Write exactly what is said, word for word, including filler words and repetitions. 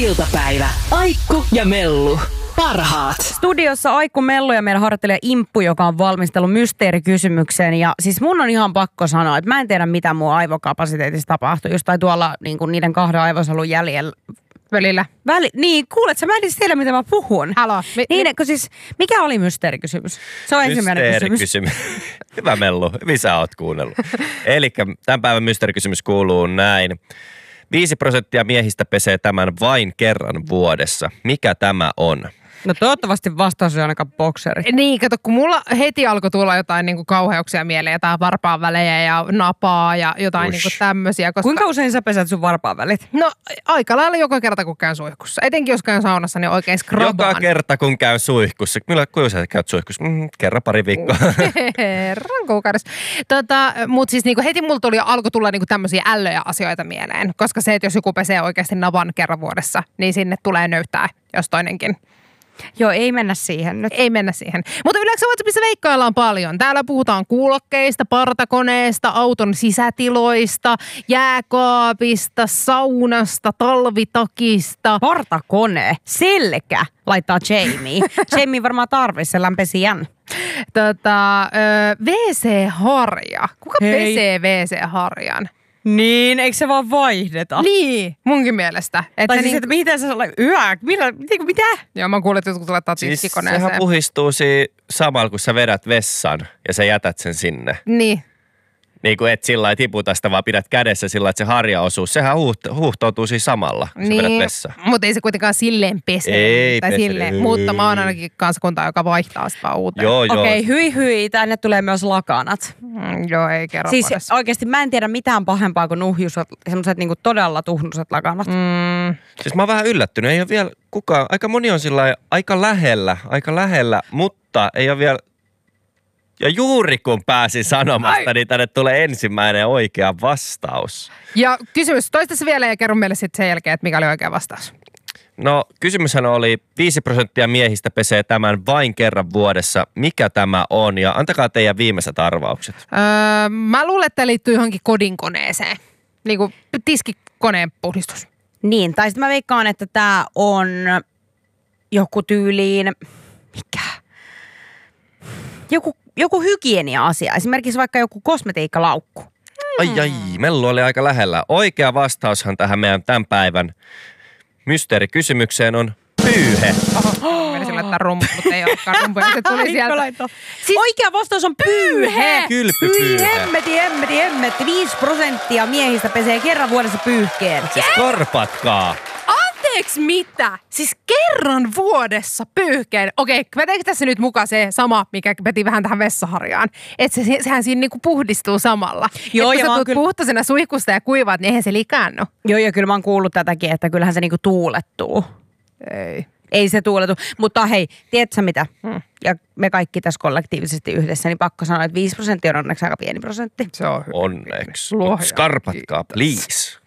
iltapäivä. Aikku ja Mellu. Parhaat. Studiossa Aikku Mellu ja meillä harjoittelija Imppu, joka on valmistellut mysteerikysymyksen. Ja siis mun on ihan pakko sanoa, että mä en tiedä mitä mun aivokapasiteetissa tapahtuu. Just tai tuolla niin kuin niiden kahden aivosolun jäljellä. Välillä. Väli, niin, kuulet sä, mä en edes tiedä, mitä mä puhun. Halo. Mi- niin, mi- siis, mikä oli mysteerikysymys? Se on ensimmäinen kysymys. Mysteerikysymys. Hyvä Mellu, hyvin sä oot kuunnellut. Eli tämän päivän mysteerikysymys kuuluu näin. Viisi prosenttia miehistä pesee tämän vain kerran vuodessa. Mikä tämä on? No toivottavasti vastaus on ainakaan bokseri. Niin, kato, kun mulla heti alkoi tulla jotain niin kuin kauheuksia mieleen, jotain varpaan välejä ja napaa ja jotain niin kuin tämmöisiä. Koska... Kuinka usein sä pesät sun varpaan välit? No aika lailla joka kerta, kun käyn suihkussa. Etenkin jos käyn saunassa, niin oikein skrabaan. Joka kerta, kun käyn suihkussa. Milloin kuinka sä käyt suihkussa? Mm, kerran pari viikkoa. Kerran kuukaudessa. Tota, mutta siis niin kuin heti mulla tuli, alkoi tulla niin kuin tämmöisiä ällöjä asioita mieleen. Koska se, että jos joku pesee oikeasti navan kerran vuodessa, niin sinne tulee nöyttää, jos toinenkin. Joo, ei mennä siihen nyt. Ei mennä siihen. Mutta yleensä WhatsAppissa veikkaillaan paljon. Täällä puhutaan kuulokkeista, partakoneesta, auton sisätiloista, jääkaapista, saunasta, talvitakista. Partakone, selkä, laittaa Jamie. Jamie varmaan tarvitsee, se lämpesi jän. Tota, W C-harja. Kuka Hei. pesee W C-harjan? Niin, eikö se vaan vaihdeta? Niin, munkin mielestä. Että Tai siis, niin, että miten sä olet yö? Millä, mitä? mitä? joo, mä kuulin, että jotkut laittaa Siis tiskikoneeseen. sehän puhistuu siinä samalla, kun sä vedät vessan ja sä jätät sen sinne. Niin. Niin kuin et sillä lailla tiputa sitä, vaan pidät kädessä sillä lailla, että se harjaosuus, sehän huuht- huuhtoutuu siinä samalla, kun Niin, sä vedät vessaan. mutta ei se kuitenkaan silleen pese. Ei tai pese. silleen. Mutta mä oon ainakin kansakuntaa, joka vaihtaa sitä vaan uuteen. Joo, joo. Okei, okay, hyi hyi, tänne tulee myös lakanat. Mm, joo, ei kerro Siis vuodessa. oikeasti mä en tiedä mitään pahempaa kuin nuhjuset, semmoiset niinku todella tuhnuset lakanat. Mm. Siis mä oon vähän yllättynyt, ei ole vielä kukaan, aika moni on sillä lailla aika lähellä, aika lähellä, mutta ei ole vielä. Ja juuri kun pääsin sanomasta, Ai. niin tänne tulee ensimmäinen oikea vastaus. Ja kysymys, toista se vielä ja kerro meille sitten sen jälkeen, että mikä oli oikea vastaus. No kysymyshän oli, viisi prosenttia miehistä pesee tämän vain kerran vuodessa. Mikä tämä on? Ja antakaa teidän viimeiset arvaukset. Öö, mä luulen, että tämä liittyy johonkin kodinkoneeseen. Niin kuin tiskikoneen puhdistus. Niin, tai sitten mä veikkaan, että tää on joku tyyliin, mikä? Joku, joku hygienia-asia, esimerkiksi vaikka joku kosmetiikkalaukku. Ai ai, Mellu oli aika lähellä. Oikea vastaushan tähän meidän tämän päivän mysteerikysymykseen on pyyhe. Oho, menisin laittaa rumpu, mutta ei olekaan rumpu. Ja se tuli sieltä. Siis oikea vastaus on pyyhe! Kylpypyyhe. Hemmeti, hemmeti, hemmeti. Viisi prosenttia miehistä pesee kerran vuodessa pyyhkeen. Siis korpatkaa. Anteeksi mitä? Siis kerran vuodessa pyyhkeen. Okei, veteekö tässä nyt mukaan se sama, mikä veti vähän tähän vessaharjaan? Että se, sehän siinä niinku puhdistuu samalla. Joo, et ja kun mä sä oon tuut kyllä- puhtoisena suihkusta ja kuivaat, niin eihän se likaannu. Joo, ja kyllä mä oon kuullut tätäkin, että kyllähän se niinku tuulettuu. Ei. Ei se tuuletu. Mutta hei, tiedätkö mitä? Hmm. Ja me kaikki tässä kollektiivisesti yhdessä, niin pakko sanoa, että viisi prosenttia on onneksi aika pieni prosentti. Se on hyvä. Onneksi. Luoja. Skarpatkaa, please.